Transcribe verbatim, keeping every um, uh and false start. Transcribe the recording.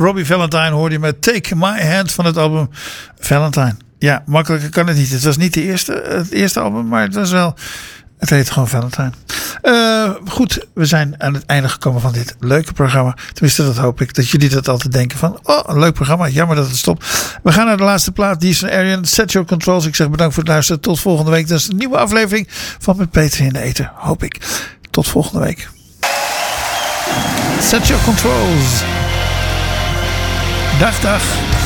Robbie Valentine hoorde je met Take My Hand van het album Valentine. Ja, makkelijker kan het niet. Het was niet de eerste, het eerste album, maar het was wel... Het heet gewoon Valentine. Uh, goed, we zijn aan het einde gekomen van dit leuke programma. Tenminste, dat hoop ik. Dat jullie dat altijd denken van... Oh, een leuk programma. Jammer dat het stopt. We gaan naar de laatste plaat. Die is van Arian. Set Your Controls. Ik zeg bedankt voor het luisteren. Tot volgende week. Dat is een nieuwe aflevering van Met Peter in de Eten. Hoop ik. Tot volgende week. Set Your Controls. Dag, dag.